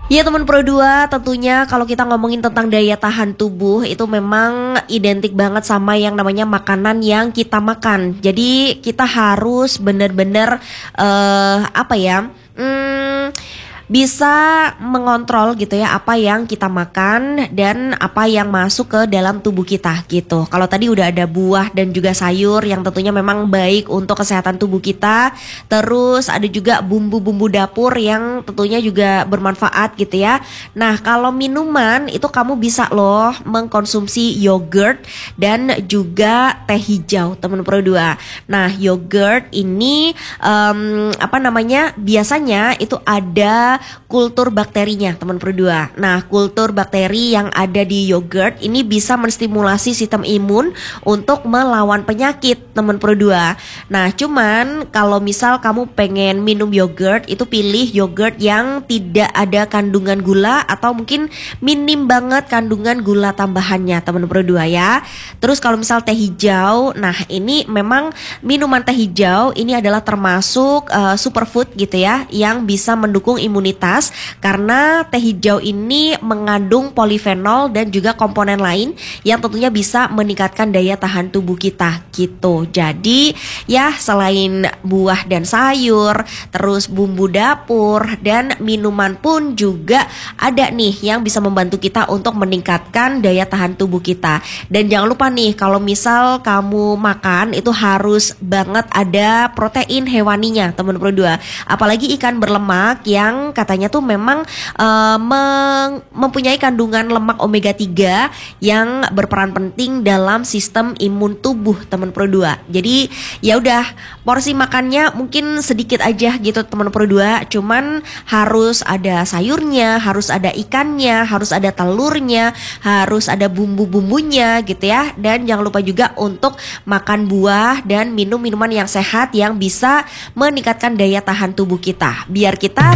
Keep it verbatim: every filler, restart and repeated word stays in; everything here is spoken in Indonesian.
Ya teman Pro dua, tentunya kalau kita ngomongin tentang daya tahan tubuh itu memang identik banget sama yang namanya makanan yang kita makan. Jadi kita harus benar-benar uh, apa ya? Hmm, bisa mengontrol gitu ya apa yang kita makan dan apa yang masuk ke dalam tubuh kita gitu. Kalau tadi udah ada buah dan juga sayur yang tentunya memang baik untuk kesehatan tubuh kita. Terus ada juga bumbu-bumbu dapur yang tentunya juga bermanfaat gitu ya. Nah, kalau minuman itu kamu bisa loh mengkonsumsi yogurt dan juga teh hijau, teman Pro dua. Nah, yogurt ini um, apa namanya? Biasanya itu ada kultur bakterinya, teman Pro dua. Nah, kultur bakteri yang ada di yogurt ini bisa menstimulasi sistem imun untuk melawan penyakit, teman Pro dua. Nah, cuman kalau misal kamu pengen minum yogurt, itu pilih yogurt yang tidak ada kandungan gula atau mungkin minim banget kandungan gula tambahannya, teman Pro dua ya. Terus kalau misal teh hijau, nah ini memang minuman teh hijau ini adalah termasuk uh, superfood gitu ya, yang bisa mendukung imunitas karena teh hijau ini mengandung polifenol dan juga komponen lain yang tentunya bisa meningkatkan daya tahan tubuh kita gitu. Jadi ya selain buah dan sayur, terus bumbu dapur dan minuman pun juga ada nih yang bisa membantu kita untuk meningkatkan daya tahan tubuh kita. Dan jangan lupa nih kalau misal kamu makan itu harus banget ada protein hewaninya, teman Pro dua. Apalagi ikan berlemak yang katanya tuh memang uh, mem- mempunyai kandungan lemak omega tiga yang berperan penting dalam sistem imun tubuh, teman Pro dua. Jadi ya udah, porsi makannya mungkin sedikit aja gitu teman Pro dua, cuman harus ada sayurnya, harus ada ikannya, harus ada telurnya, harus ada bumbu-bumbunya gitu ya. Dan jangan lupa juga untuk makan buah dan minum minuman yang sehat yang bisa meningkatkan daya tahan tubuh kita biar kita